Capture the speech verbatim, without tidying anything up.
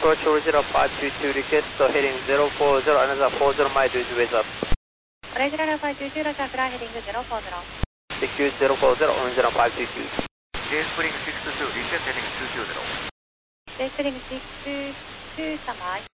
approach original five two two request, so heading zero four zero, another four zero mile is with us. オレンジライナーファイブツーツーロサークラーヘディングゼロフォーゼロ。 Secure zero four zero, original five two two. J Spring six two two, request heading two two zero. J Spring six two two 様。